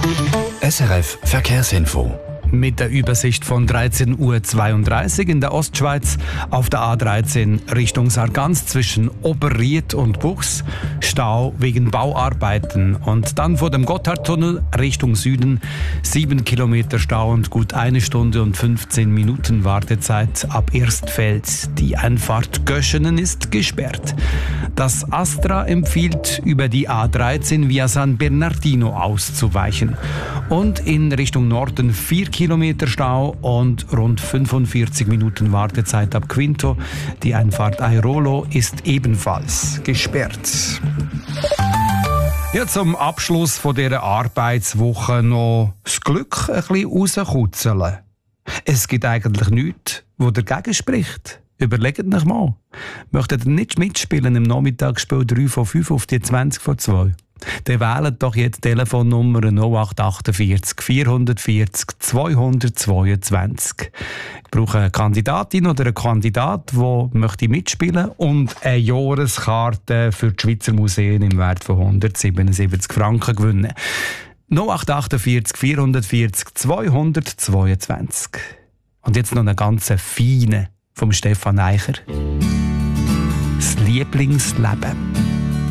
SRF Verkehrsinfo. Mit der Übersicht von 13:32 Uhr in der Ostschweiz auf der A13 Richtung Sargans zwischen Oberried und Buchs. Stau wegen Bauarbeiten. Und dann vor dem Gotthardtunnel Richtung Süden 7 Kilometer Stau und gut 1 Stunde und 15 Minuten Wartezeit ab Erstfeld. Die Einfahrt Göschenen ist gesperrt. Das Astra empfiehlt, über die A13 via San Bernardino auszuweichen. Und in Richtung Norden 4 Kilometer Stau und rund 45 Minuten Wartezeit ab Quinto. Die Einfahrt Airolo ist ebenfalls gesperrt. Ja, zum Abschluss von dieser Arbeitswoche noch das Glück ein bisschen rauskutzeln. Es gibt eigentlich nichts, was dagegen spricht. Überlegt euch mal. Möchtet ihr nicht mitspielen im Nachmittagsspiel 3 von 5 auf die 20 von 2? Dann wählt doch jetzt die Telefonnummer 0848 440 222. Ich brauche eine Kandidatin oder einen Kandidat, der möchte mitspielen und eine Jahreskarte für die Schweizer Museen im Wert von 177 Franken gewinnen. 0848 440 222. Und jetzt noch eine ganz feine vom Stefan Eicher. Das Lieblingsleben.